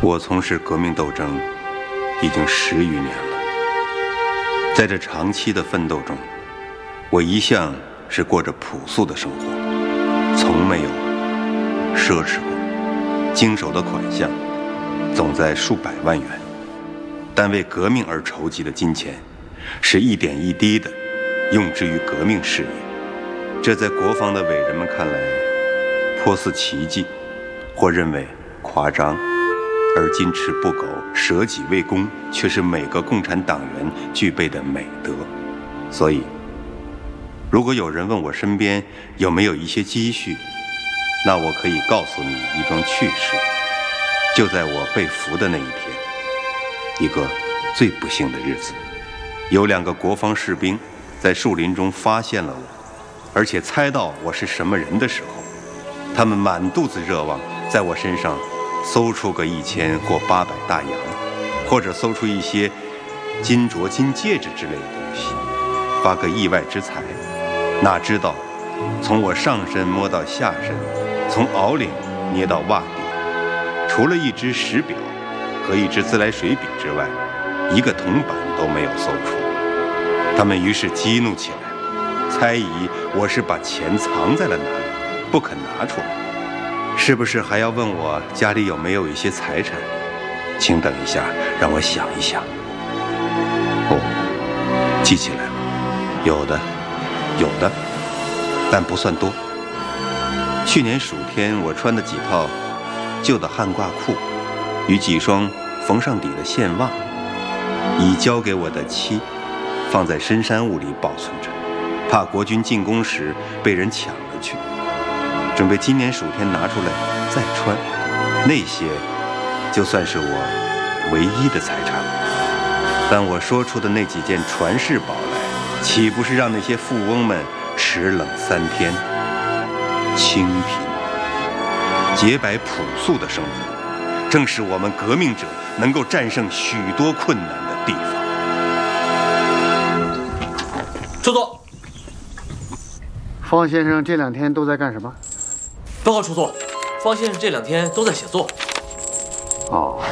我从事革命斗争已经10余年了，在这长期的奋斗中，我一向是过着朴素的生活，从没有奢侈过，经手的款项总在数百万元，但为革命而筹集的金钱是一点一滴的用之于革命事业，这在国防的伟人们看来颇似奇迹，或认为夸张，而矜持不苟、舍己为公却是每个共产党员具备的美德。所以如果有人问我身边有没有一些积蓄，那我可以告诉你一桩趣事。就在我被俘的那一天，一个最不幸的日子，有2个国防士兵在树林中发现了我，而且猜到我是什么人的时候，他们满肚子热望在我身上搜出个1000或800大洋，或者搜出一些金镯、金戒指之类的东西，发个意外之财。哪知道从我上身摸到下身，从袄领捏到袜底，除了一只石表和一支自来水笔之外，一个铜板都没有搜出。他们于是激怒起来，猜疑我是把钱藏在了哪里，不肯拿出来，是不是还要问我家里有没有一些财产？请等一下，让我想一想。哦，记起来了，有的，但不算多。去年暑天我穿的几套旧的汉褂裤与几双缝上底的线袜，已交给我的妻，放在深山屋里保存着，怕国军进攻时被人抢了去，准备今年暑天拿出来再穿。那些就算是我唯一的财产了。但我说出的那几件传世宝来，岂不是让那些富翁们齿冷3天？清贫、洁白、朴素的生活，正是我们革命者能够战胜许多困难的地方。 坐坐。 方先生这2天都在干什么？ 报告出座，方先生这2天都在写作。 哦，